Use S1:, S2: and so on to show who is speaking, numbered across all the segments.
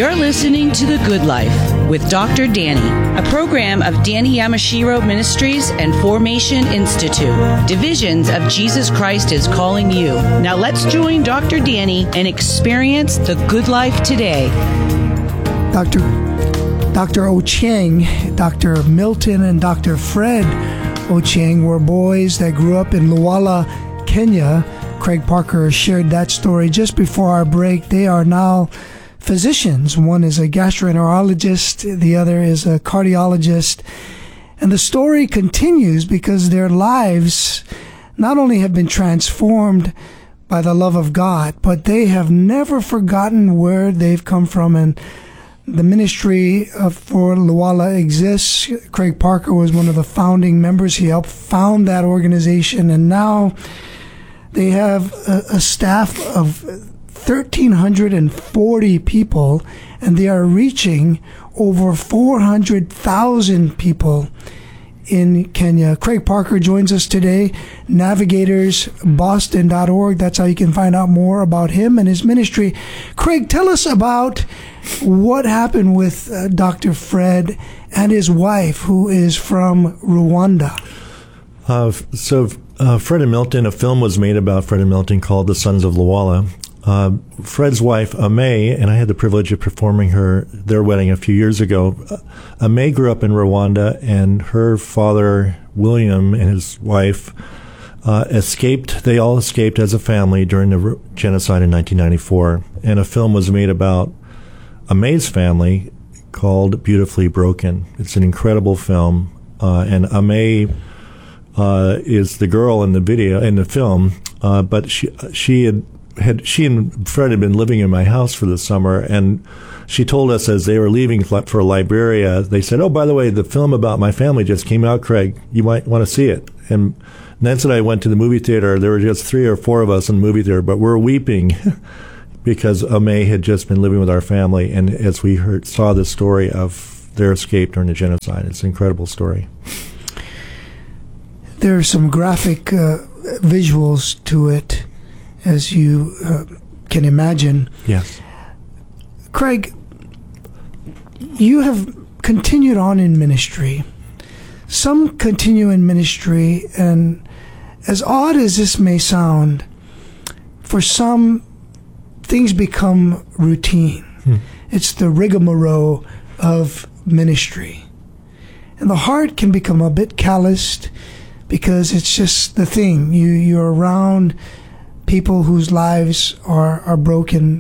S1: You're listening to The Good Life with Dr. Danny, a program of Danny Yamashiro Ministries and Formation Institute. Divisions of Jesus Christ is calling you. Now let's join Dr. Danny and experience the good life today.
S2: Dr. Ochieng, Dr. Milton, and Dr. Fred Ochieng were boys that grew up in Luwala, Kenya. Craig Parker shared that story just before our break. They are now physicians. One is a gastroenterologist, the other is a cardiologist. And the story continues because their lives not only have been transformed by the love of God, but they have never forgotten where they've come from. And the ministry for Luwala exists. Craig Parker was one of the founding members. He helped found that organization. And now they have a staff of 1,340 people, and they are reaching over 400,000 people in Kenya. Craig Parker joins us today, navigatorsboston.org. That's how you can find out more about him and his ministry. Craig, tell us about what happened with Dr. Fred and his wife, who is from Rwanda.
S3: Fred and Milton, a film was made about Fred and Milton called The Sons of Luwala. Fred's wife, Amay, and I had the privilege of performing their wedding a few years ago. Amay grew up in Rwanda, and her father, William, and his wife escaped. They all escaped as a family during the genocide in 1994. And a film was made about Amay's family called Beautifully Broken. It's an incredible film. And Amay is the girl in the film, but she and Fred had been living in my house for the summer, and she told us as they were leaving for Liberia, they said, "Oh, by the way, the film about my family just came out, Craig. You might want to see it." And Nancy and I went to the movie theater. There were just 3 or 4 of us in the movie theater, but we're weeping because Amay had just been living with our family, and as we saw the story of their escape during the genocide. It's an incredible story.
S2: There are some graphic visuals to it, as you can imagine.
S3: Yes.
S2: Craig, you have continued on in ministry. Some continue in ministry, and as odd as this may sound, for some, things become routine. It's the rigmarole of ministry. And the heart can become a bit calloused because it's just the thing. You're around people whose lives are broken,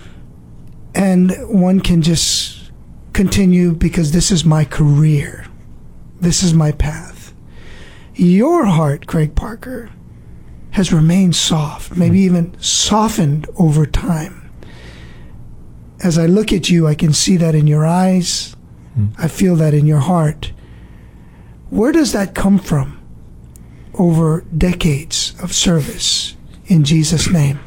S2: and one can just continue because this is my career. This is my path. Your heart, Craig Parker, has remained soft, maybe even softened over time. As I look at you, I can see that in your eyes. I feel that in your heart. Where does that come from over decades of service in Jesus' name?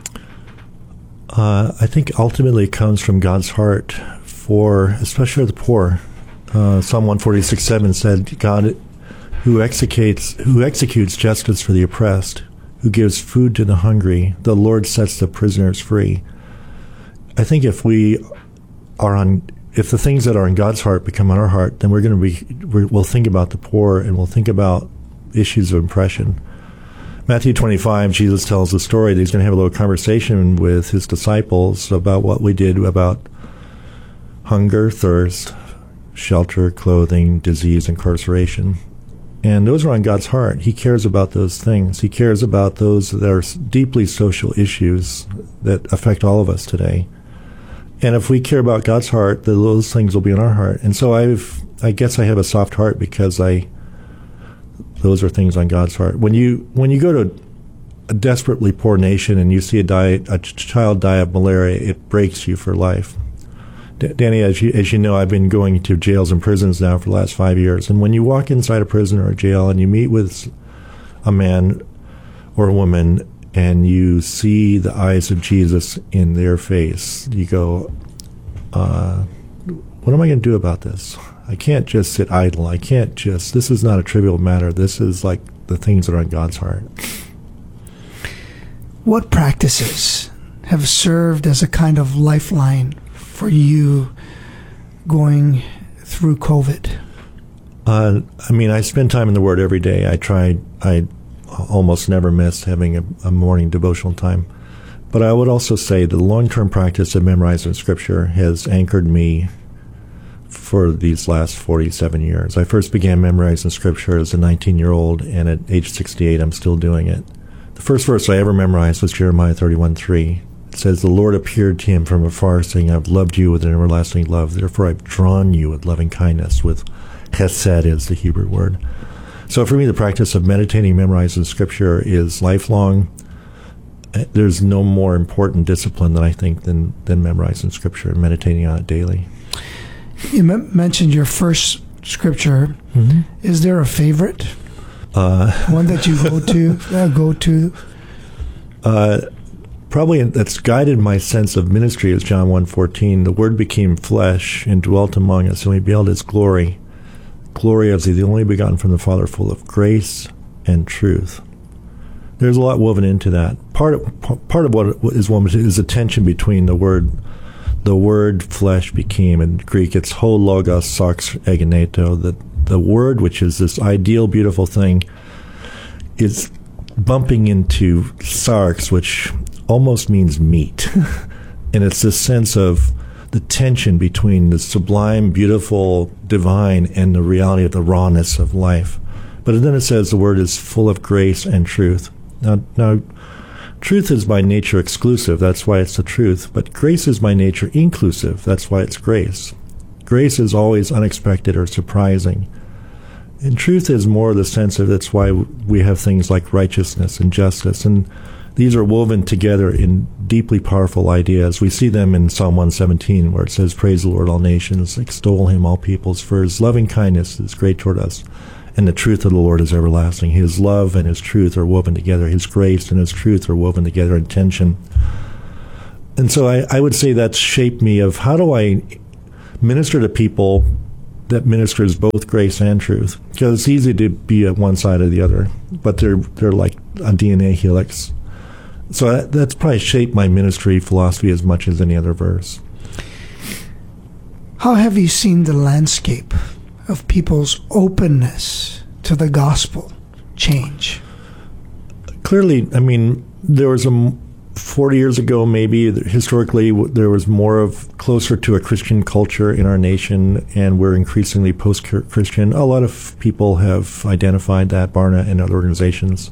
S3: I think ultimately it comes from God's heart for especially the poor. Psalm 146:7 said, "God who executes justice for the oppressed, who gives food to the hungry, the Lord sets the prisoners free." I think if the things that are in God's heart become in our heart, then we'll think about the poor, and we'll think about issues of oppression. Matthew 25, Jesus tells the story that he's going to have a little conversation with his disciples about what we did about hunger, thirst, shelter, clothing, disease, incarceration. And those are on God's heart. He cares about those things. He cares about those that are deeply social issues that affect all of us today. And if we care about God's heart, then those things will be in our heart. And so I guess I have a soft heart because those are things on God's heart. When you go to a desperately poor nation and you see a child die of malaria, it breaks you for life. Danny, as you know, I've been going to jails and prisons now for the last 5 years. And when you walk inside a prison or a jail and you meet with a man or a woman and you see the eyes of Jesus in their face, you go, what am I going to do about this? I can't just sit idle. This is not a trivial matter. This is like the things that are on God's heart.
S2: What practices have served as a kind of lifeline for you going through COVID?
S3: I spend time in the Word every day. I almost never miss having a morning devotional time. But I would also say the long-term practice of memorizing Scripture has anchored me for these last 47 years. I first began memorizing Scripture as a 19-year-old, and at age 68, I'm still doing it. The first verse I ever memorized was Jeremiah 31:3. It says, "The Lord appeared to him from afar, saying, I've loved you with an everlasting love. Therefore I've drawn you with loving kindness," with chesed is the Hebrew word. So for me, the practice of meditating, memorizing Scripture is lifelong. There's no more important discipline than I think than memorizing Scripture and meditating on it daily.
S2: You mentioned your first Scripture.
S3: Mm-hmm.
S2: Is there a favorite? One that you go to?
S3: Probably that's guided my sense of ministry is John 1:14. The Word became flesh and dwelt among us, and we beheld His glory. Glory as the only begotten from the Father, full of grace and truth. There's a lot woven into that. Part of what is woven is the tension between the word flesh became. In Greek, it's ho logos sarx egeneto. The word, which is this ideal, beautiful thing, is bumping into sarx, which almost means meat. And it's this sense of the tension between the sublime, beautiful, divine, and the reality of the rawness of life. But then it says the word is full of grace and truth. Now, truth is by nature exclusive. That's why it's the truth. But grace is by nature inclusive. That's why it's grace. Grace is always unexpected or surprising. And truth is more the sense of that's why we have things like righteousness and justice. And these are woven together in deeply powerful ideas. We see them in Psalm 117, where it says, "Praise the Lord, all nations, extol him, all peoples, for his loving kindness is great toward us, and the truth of the Lord is everlasting." His love and his truth are woven together. His grace and his truth are woven together in tension. And so I would say that's shaped me of how do I minister to people that ministers both grace and truth. Because it's easy to be at one side or the other, but they're like a DNA helix. So that's probably shaped my ministry philosophy as much as any other verse.
S2: How have you seen the landscape of people's openness to the gospel change?
S3: Clearly, there was 40 years ago, maybe, historically, there was closer to a Christian culture in our nation, and we're increasingly post-Christian. A lot of people have identified that, Barna and other organizations.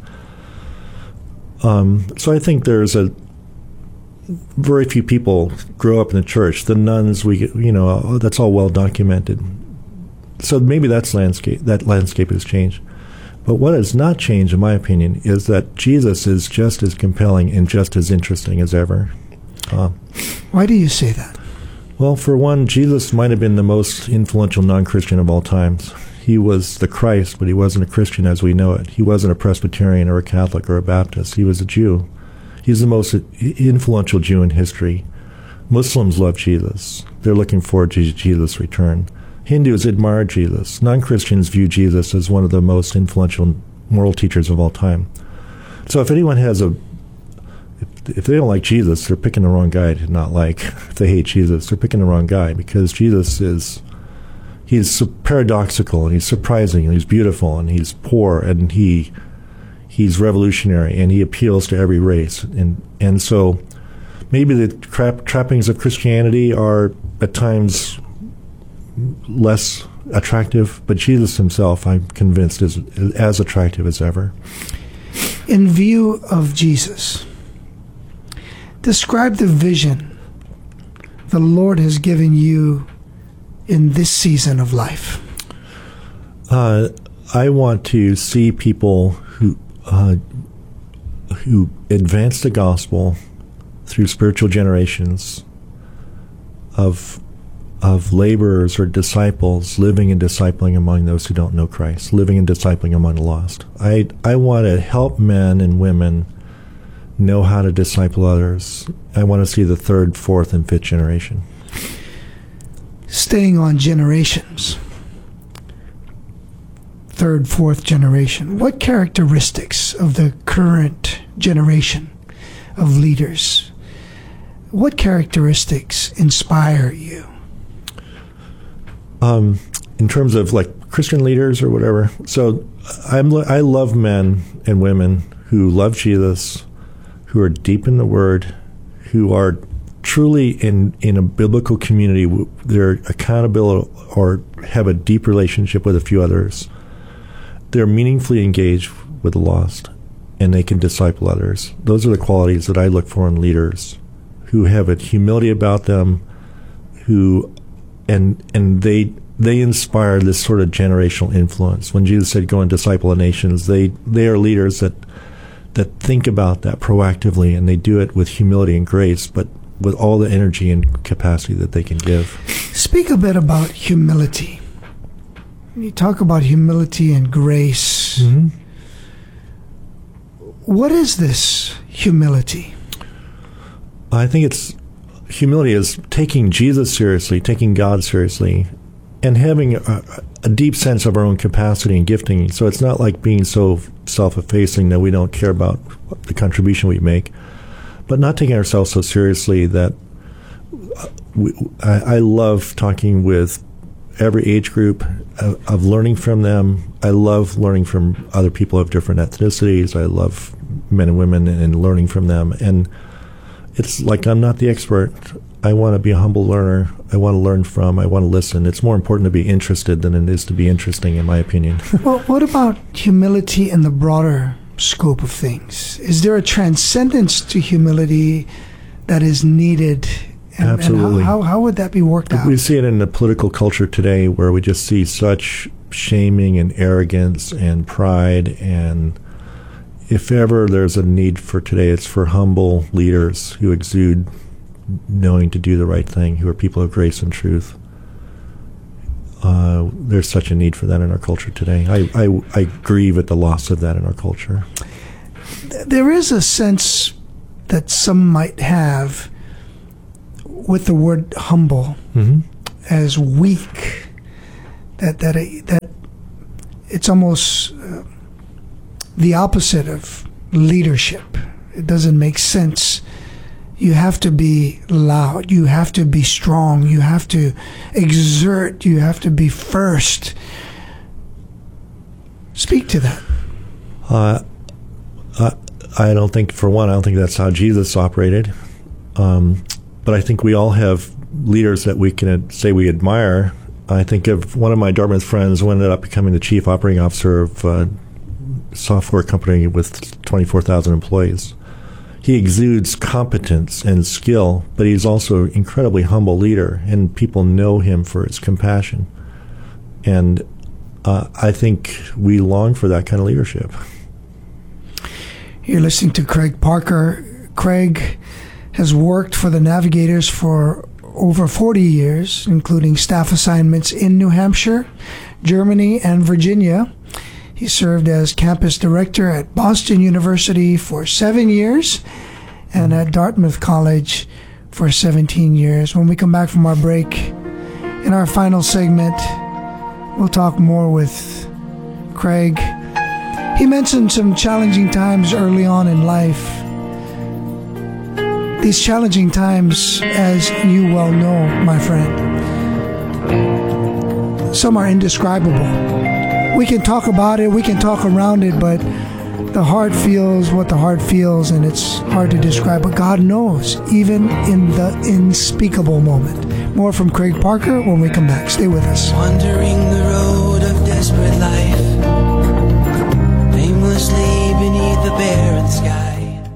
S3: So I think there's very few people grow up in the church. The nuns, that's all well documented. So maybe that landscape has changed. But what has not changed, in my opinion, is that Jesus is just as compelling and just as interesting as ever.
S2: Why do you say that?
S3: Well, for one, Jesus might have been the most influential non-Christian of all times. He was the Christ, but he wasn't a Christian as we know it. He wasn't a Presbyterian or a Catholic or a Baptist. He was a Jew. He's the most influential Jew in history. Muslims love Jesus. They're looking forward to Jesus' return. Hindus admire Jesus. Non-Christians view Jesus as one of the most influential moral teachers of all time. So if anyone if they don't like Jesus, they're picking the wrong guy to not like. If they hate Jesus, they're picking the wrong guy, because Jesus he's paradoxical, and he's surprising, and he's beautiful, and he's poor, and he's revolutionary, and he appeals to every race. And so maybe the trappings of Christianity are at times less attractive, but Jesus himself, I'm convinced, is as attractive as ever.
S2: In view of Jesus, describe the vision the Lord has given you in this season of life.
S3: I want to see people who advance the gospel through spiritual generations of laborers or disciples living and discipling among those who don't know Christ, living and discipling among the lost. I want to help men and women know how to disciple others. I want to see the third, fourth, and fifth generation.
S2: Staying on generations, third, fourth generation, what characteristics of the current generation of leaders what characteristics inspire you?
S3: In terms of like Christian leaders or whatever. So I love men and women who love Jesus, who are deep in the Word, who are truly in a biblical community. They're accountable or have a deep relationship with a few others. They're meaningfully engaged with the lost, and they can disciple others. Those are the qualities that I look for in leaders, who have a humility about them, and they inspire this sort of generational influence. When Jesus said, "Go and disciple the nations," they are leaders that think about that proactively, and they do it with humility and grace, but with all the energy and capacity that they can give.
S2: Speak a bit about humility. You talk about humility and grace.
S3: Mm-hmm.
S2: What is this humility?
S3: I think humility is taking Jesus seriously, taking God seriously, and having a deep sense of our own capacity and gifting. So it's not like being so self-effacing that we don't care about the contribution we make, but not taking ourselves so seriously that I love talking with every age group, of learning from them. I love learning from other people of different ethnicities. I love men and women and learning from them. And it's like I'm not the expert. I want to be a humble learner. I want to learn from. I want to listen. It's more important to be interested than it is to be interesting, in my opinion.
S2: Well, what about humility in the broader scope of things? Is there a transcendence to humility that is needed?
S3: Absolutely.
S2: And how would that be worked out?
S3: We see it in the political culture today, where we just see such shaming and arrogance and pride. And if ever there's a need for today, it's for humble leaders who exude knowing to do the right thing, who are people of grace and truth. There's such a need for that in our culture today. I grieve at the loss of that in our culture.
S2: There is a sense that some might have with the word humble as weak, that it's almost the opposite of leadership. It doesn't make sense. You have to be loud. You have to be strong. You have to exert. You have to be first. Speak to that.
S3: I don't think, for one, I don't think that's how Jesus operated. But I think we all have leaders that we can say we admire. I think of one of my Dartmouth friends who ended up becoming the chief operating officer of a software company with 24,000 employees. He exudes competence and skill, but he's also an incredibly humble leader, and people know him for his compassion. And I think we long for that kind of leadership.
S2: You're listening to Craig Parker. Craig has worked for the Navigators for over 40 years, including staff assignments in New Hampshire, Germany, and Virginia. He served as campus director at Boston University for 7 years and at Dartmouth College for 17 years. When we come back from our break, in our final segment, we'll talk more with Craig. He mentioned some challenging times early on in life. These challenging times, as you well know, my friend, some are indescribable. We can talk about it, we can talk around it, but the heart feels what the heart feels, and it's hard to describe. But God knows, even in the unspeakable moment. More from Craig Parker when we come back. Stay with us.
S4: Wandering the road of desperate life, aimlessly beneath the barren sky.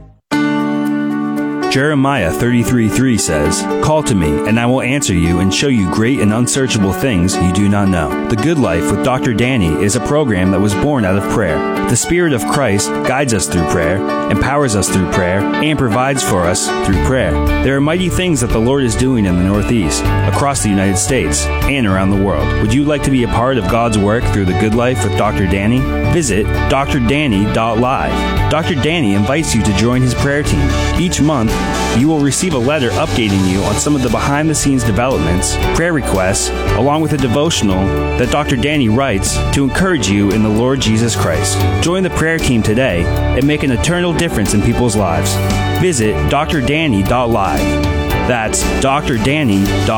S5: Jeremiah 33:3 says, "Call to me, and I will answer you and show you great and unsearchable things you do not know." The Good Life with Dr. Danny is a program that was born out of prayer. The Spirit of Christ guides us through prayer, empowers us through prayer, and provides for us through prayer. There are mighty things that the Lord is doing in the Northeast, across the United States, and around the world. Would you like to be a part of God's work through the Good Life with Dr. Danny? Visit drdanny.live. Dr. Danny invites you to join his prayer team. Each month, you will receive a letter updating you on some of the behind-the-scenes developments, prayer requests, along with a devotional that Dr. Danny writes to encourage you in the Lord Jesus Christ. Join the prayer team today and make an eternal difference in people's lives. Visit drdanny.live. That's drdanny.com.